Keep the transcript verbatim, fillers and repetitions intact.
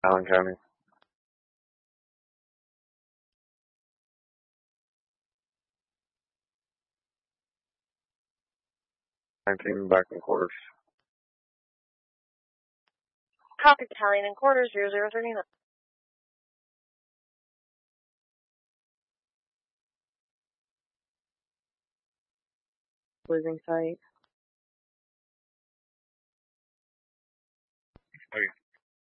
Allen County. nineteen back in quarters. Copy, battalion in quarters, zero zero three nine. Losing sight.